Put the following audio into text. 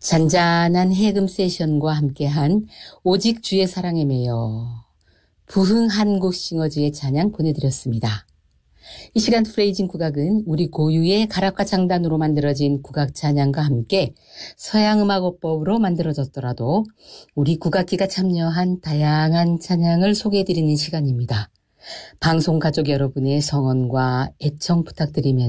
잔잔한 해금 세션과 함께한 오직 주의 사랑에 매여 부흥 한국 싱어즈의 찬양 보내드렸습니다. 이 시간 프레이징 국악은 우리 고유의 가락과 장단으로 만들어진 국악 찬양과 함께 서양음악어법으로 만들어졌더라도 우리 국악기가 참여한 다양한 찬양을 소개해드리는 시간입니다. 방송 가족 여러분의 성원과 애청 부탁드리면서